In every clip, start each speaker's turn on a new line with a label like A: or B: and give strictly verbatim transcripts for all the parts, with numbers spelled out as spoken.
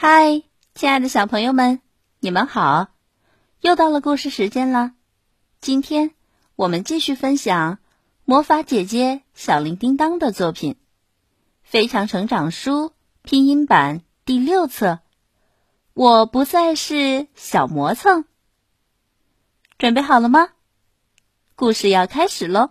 A: 嗨，亲爱的小朋友们，你们好！又到了故事时间了。今天我们继续分享魔法姐姐小铃叮当的作品《非常成长书》拼音版第六册。我不再是小磨蹭。准备好了吗？故事要开始咯。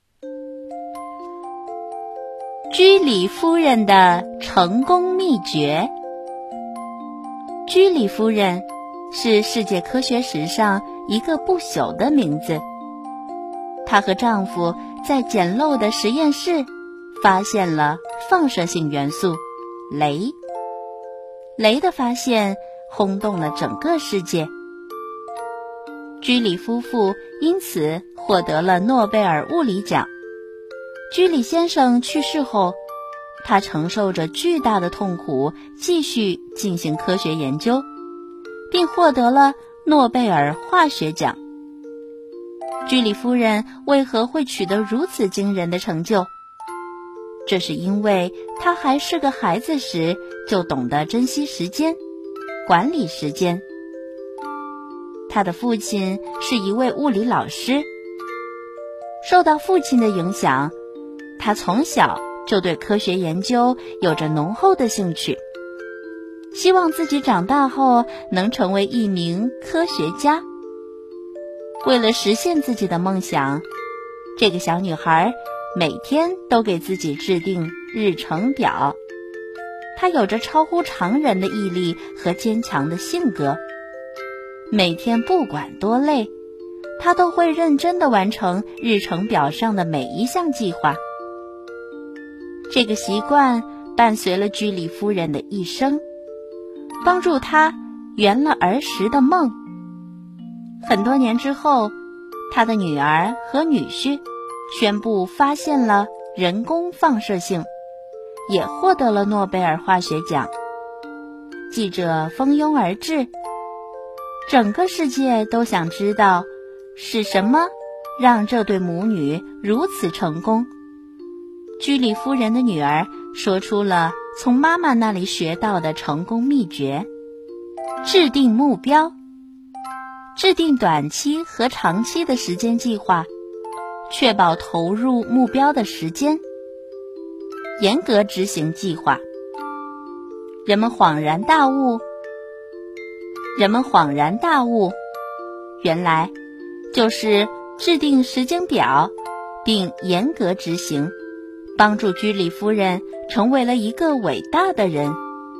A: 居里夫人的成功秘诀。居里夫人是世界科学史上一个不朽的名字。她和丈夫在简陋的实验室发现了放射性元素镭。镭的发现轰动了整个世界。居里夫妇因此获得了诺贝尔物理奖。居里先生去世后，他承受着巨大的痛苦，继续进行科学研究，并获得了诺贝尔化学奖。居里夫人为何会取得如此惊人的成就？这是因为她还是个孩子时就懂得珍惜时间，管理时间。她的父亲是一位物理老师，受到父亲的影响，她从小就对科学研究有着浓厚的兴趣，希望自己长大后能成为一名科学家。为了实现自己的梦想，这个小女孩每天都给自己制定日程表。她有着超乎常人的毅力和坚强的性格，每天不管多累，她都会认真地完成日程表上的每一项计划。这个习惯伴随了居里夫人的一生，帮助她圆了儿时的梦。很多年之后，她的女儿和女婿宣布发现了人工放射性，也获得了诺贝尔化学奖。记者蜂拥而至，整个世界都想知道是什么让这对母女如此成功。居里夫人的女儿说出了从妈妈那里学到的成功秘诀：制定目标，制定短期和长期的时间计划，确保投入目标的时间，严格执行计划。人们恍然大悟，人们恍然大悟，原来就是制定时间表，并严格执行，帮助居里夫人成为了一个伟大的人。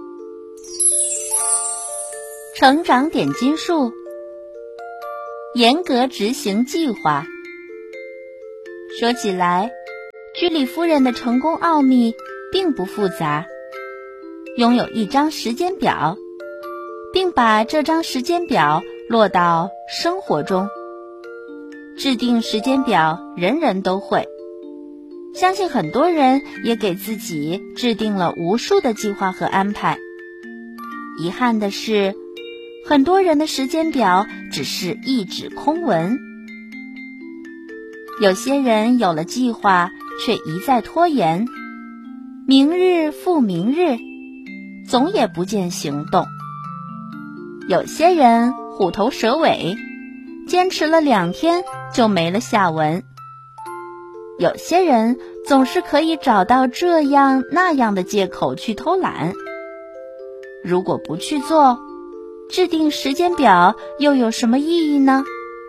A: 成长点金术，严格执行计划。说起来，居里夫人的成功奥秘并不复杂，拥有一张时间表，并把这张时间表落到生活中。制定时间表人人都会，相信很多人也给自己制定了无数的计划和安排。遗憾的是，很多人的时间表只是一纸空文。有些人有了计划，却一再拖延，明日复明日，总也不见行动。有些人虎头蛇尾，坚持了两天就没了下文。有些人总是可以找到这样那样的借口去偷懒。如果不去做，制定时间表又有什么意义呢？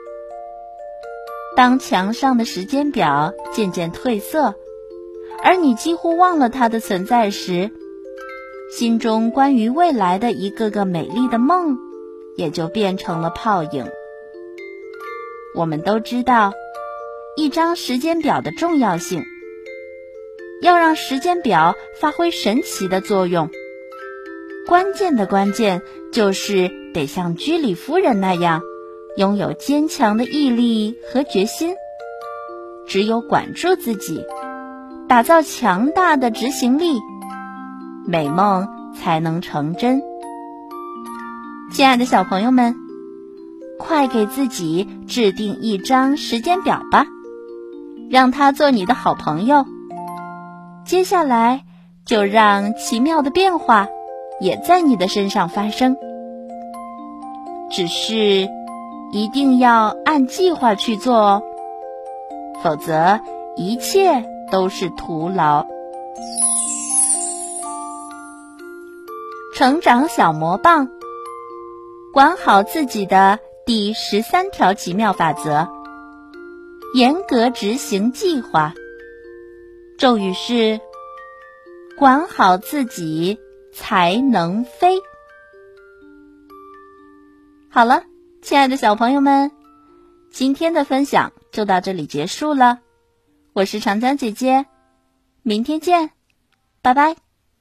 A: 当墙上的时间表渐渐褪色，而你几乎忘了它的存在时，心中关于未来的一个个美丽的梦也就变成了泡影。我们都知道一张时间表的重要性，要让时间表发挥神奇的作用，关键的关键就是得像居里夫人那样拥有坚强的毅力和决心。只有管住自己，打造强大的执行力，美梦才能成真。亲爱的小朋友们，快给自己制定一张时间表吧，让它做你的好朋友。接下来就让奇妙的变化也在你的身上发生。只是一定要按计划去做哦，否则一切都是徒劳。成长小魔棒，管好自己的第十三条奇妙法则：严格执行计划。咒语是管好自己才能飞。好了，亲爱的小朋友们，今天的分享就到这里结束了。我是长江姐姐，明天见，拜拜。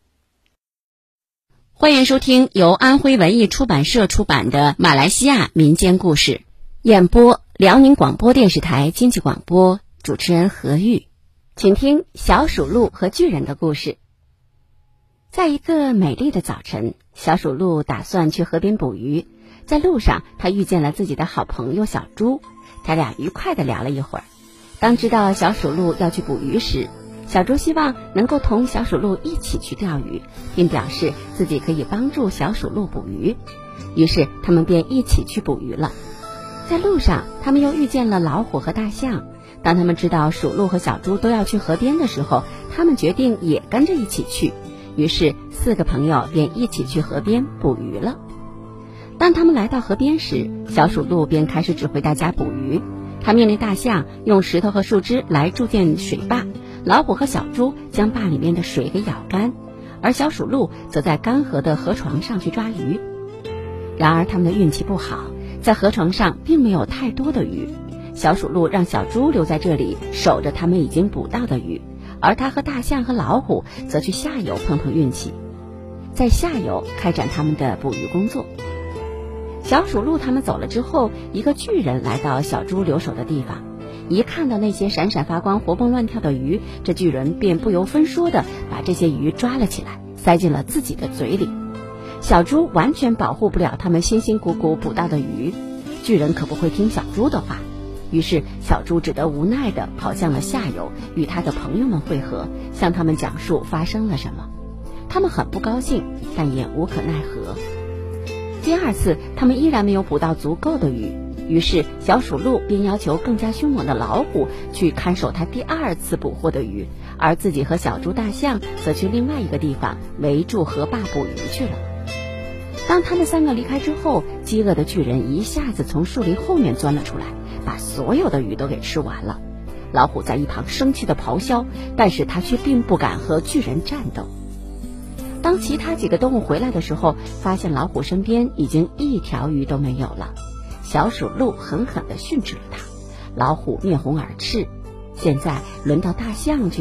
B: 欢迎收听由安徽文艺出版社出版的马来西亚民间故事，演播辽宁广播电视台经济广播，主持人何玉。请听小鼠鹿和巨人的故事。在一个美丽的早晨，小鼠鹿打算去河边捕鱼。在路上，他遇见了自己的好朋友小猪，他俩愉快地聊了一会儿。当知道小鼠鹿要去捕鱼时，小猪希望能够同小鼠鹿一起去钓鱼，并表示自己可以帮助小鼠鹿捕鱼。于是他们便一起去捕鱼了。在路上，他们又遇见了老虎和大象。当他们知道鼠鹿和小猪都要去河边的时候，他们决定也跟着一起去。于是四个朋友便一起去河边捕鱼了。当他们来到河边时，小鼠鹿便开始指挥大家捕鱼。他命令大象用石头和树枝来筑建水坝，老虎和小猪将坝里面的水给舀干，而小鼠鹿则在干涸的河床上去抓鱼。然而他们的运气不好，在河床上并没有太多的鱼。小鼠鹿让小猪留在这里守着他们已经捕到的鱼，而他和大象和老虎则去下游碰碰运气，在下游开展他们的捕鱼工作。小鼠鹿他们走了之后，一个巨人来到小猪留守的地方。一看到那些闪闪发光活蹦乱跳的鱼，这巨人便不由分说地把这些鱼抓了起来，塞进了自己的嘴里。小猪完全保护不了他们辛辛苦苦捕到的鱼，巨人可不会听小猪的话。于是小猪只得无奈地跑向了下游，与他的朋友们会合，向他们讲述发生了什么。他们很不高兴，但也无可奈何。第二次他们依然没有捕到足够的鱼，于是小鼠鹿便要求更加凶猛的老虎去看守他第二次捕获的鱼，而自己和小猪大象则去另外一个地方围住河坝捕鱼去了。当他们三个离开之后，饥饿的巨人一下子从树林后面钻了出来，把所有的鱼都给吃完了。老虎在一旁生气地咆哮，但是他却并不敢和巨人战斗。当其他几个动物回来的时候，发现老虎身边已经一条鱼都没有了。小鼠鹿狠狠地训斥了他，老虎面红耳赤。现在轮到大象去